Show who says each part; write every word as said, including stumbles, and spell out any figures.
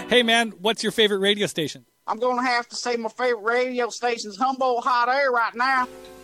Speaker 1: Hey, man, what's your favorite radio station?
Speaker 2: I'm going to have to say my favorite radio station is Humboldt Hot Air right now.